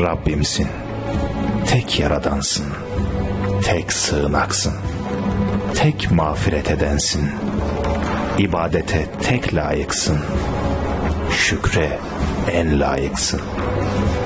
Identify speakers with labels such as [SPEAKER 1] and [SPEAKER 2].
[SPEAKER 1] Rabbimsin, tek yaradansın, tek sığınaksın, tek mağfiret edensin, ibadete tek layıksın, şükre en layıksın.